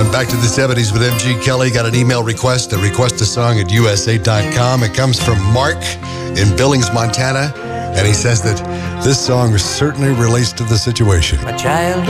On Back to the 70s with MG Kelly, got an email request, request a song at USA.com. It comes from Mark in Billings, Montana, and he says that this song certainly relates to the situation. My child